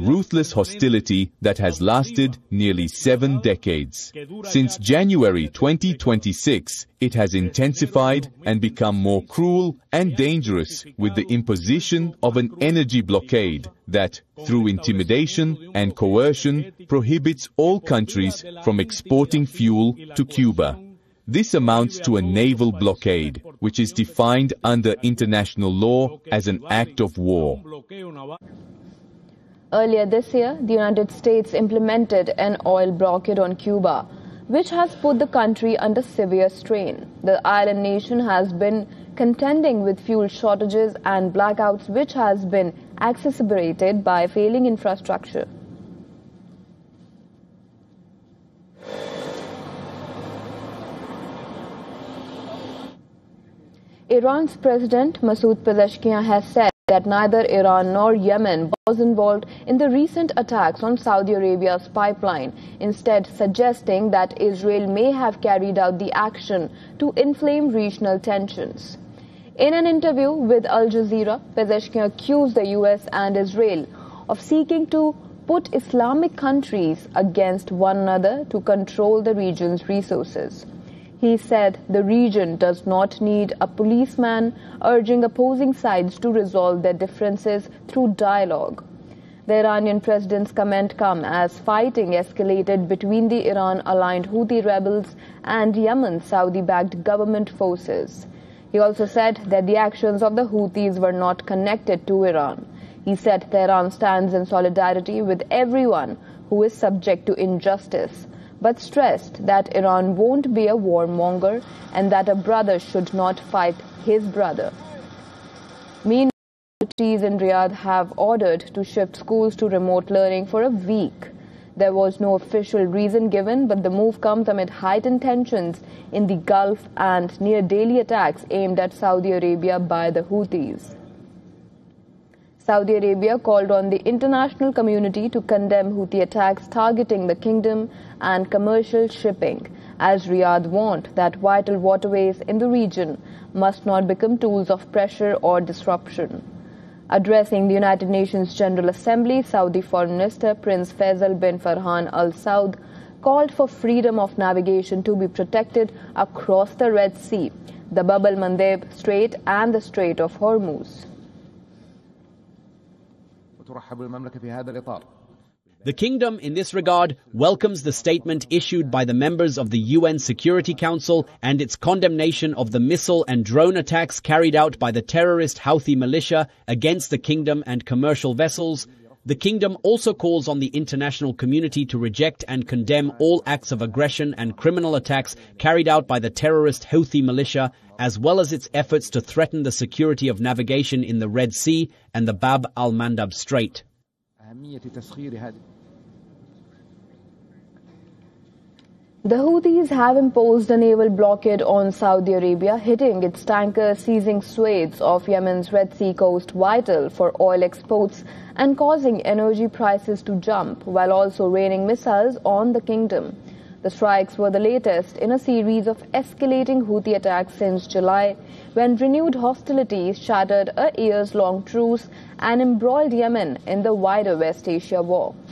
ruthless hostility that has lasted nearly 7 decades. Since January 2026, it has intensified and become more cruel and dangerous with the imposition of an energy blockade that, through intimidation and coercion, prohibits all countries from exporting fuel to Cuba. This amounts to a naval blockade, which is defined under international law as an act of war. Earlier this year, the United States implemented an oil blockade on Cuba, which has put the country under severe strain. The island nation has been contending with fuel shortages and blackouts, which has been exacerbated by failing infrastructure. Iran's President Masoud Pezeshkian has said that neither Iran nor Yemen was involved in the recent attacks on Saudi Arabia's pipeline, instead suggesting that Israel may have carried out the action to inflame regional tensions. In an interview with Al Jazeera, Pezeshkian accused the US and Israel of seeking to put Islamic countries against one another to control the region's resources. He said the region does not need a policeman, urging opposing sides to resolve their differences through dialogue. The Iranian president's comment comes as fighting escalated between the Iran-aligned Houthi rebels and Yemen's Saudi-backed government forces. He also said that the actions of the Houthis were not connected to Iran. He said Tehran stands in solidarity with everyone who is subject to injustice, but stressed that Iran won't be a warmonger and that a brother should not fight his brother. Meanwhile, authorities in Riyadh have ordered to shift schools to remote learning for a week. There was no official reason given, but the move comes amid heightened tensions in the Gulf and near daily attacks aimed at Saudi Arabia by the Houthis. Saudi Arabia called on the international community to condemn Houthi attacks targeting the kingdom and commercial shipping, as Riyadh warned that vital waterways in the region must not become tools of pressure or disruption. Addressing the United Nations General Assembly, Saudi Foreign Minister Prince Faisal bin Farhan Al Saud called for freedom of navigation to be protected across the Red Sea, the Bab el-Mandeb Strait and the Strait of Hormuz. The Kingdom, in this regard, welcomes the statement issued by the members of the UN Security Council and its condemnation of the missile and drone attacks carried out by the terrorist Houthi militia against the Kingdom and commercial vessels. The Kingdom also calls on the international community to reject and condemn all acts of aggression and criminal attacks carried out by the terrorist Houthi militia, as well as its efforts to threaten the security of navigation in the Red Sea and the Bab al-Mandab Strait. The Houthis have imposed a naval blockade on Saudi Arabia, hitting its tankers, seizing swathes of Yemen's Red Sea coast vital for oil exports and causing energy prices to jump, while also raining missiles on the kingdom. The strikes were the latest in a series of escalating Houthi attacks since July, when renewed hostilities shattered a years-long truce and embroiled Yemen in the wider West Asia war.